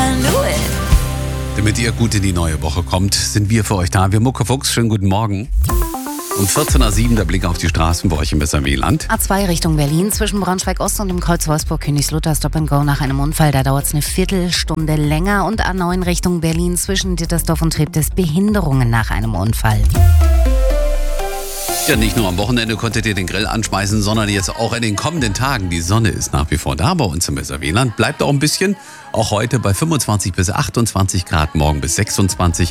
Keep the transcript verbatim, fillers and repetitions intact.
I knew it. Damit ihr gut in die neue Woche kommt, sind wir für euch da. Wir Mucke Fuchs, schönen guten Morgen. Um vierzehn Uhr sieben der Blick auf die Straßen bei euch im S R W-Land. A zwei Richtung Berlin, zwischen Braunschweig-Ost und dem Kreuz Wolfsburg-Königslutter Stop and Go nach einem Unfall. Da dauert es eine Viertelstunde länger. Und A neun Richtung Berlin, zwischen Dittersdorf und Treptow Behinderungen nach einem Unfall. Ja, nicht nur am Wochenende konntet ihr den Grill anschmeißen, sondern jetzt auch in den kommenden Tagen. Die Sonne ist nach wie vor da bei uns im S R W-Land. Bleibt auch ein bisschen. Auch heute bei fünfundzwanzig bis achtundzwanzig Grad, morgen bis sechsundzwanzig.